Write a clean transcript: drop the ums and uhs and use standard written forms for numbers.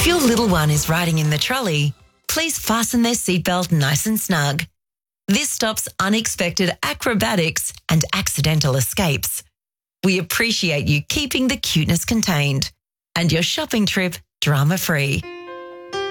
If your little one is riding in the trolley, please fasten their seatbelt nice and snug. This stops unexpected acrobatics and accidental escapes. We appreciate you keeping the cuteness contained and your shopping trip drama-free.